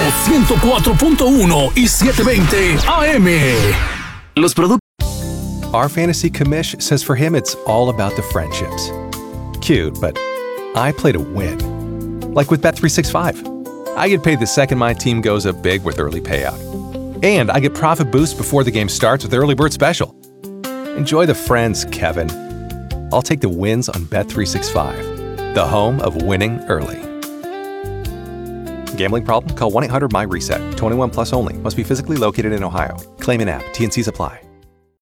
104.1 y 720 AM. Los productos. Our fantasy commish says for him it's all about the friendships. Cute, but I play to win. Like with Bet365. I get paid the second my team goes up big with early payout. And I get profit boost before the game starts with Early Bird Special. Enjoy the friends, Kevin. I'll take the wins on Bet365, the home of winning early. Gambling problem? Call 1-800-MY-RESET. 21 plus only. Must be physically located in Ohio. Claim in app. T&Cs apply.